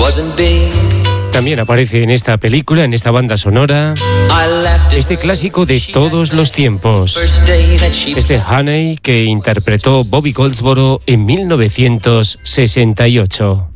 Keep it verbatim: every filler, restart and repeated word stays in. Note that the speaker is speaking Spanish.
También aparece en esta película, en esta banda sonora, este clásico de todos los tiempos, este Honey que interpretó Bobby Goldsboro en mil novecientos sesenta y ocho.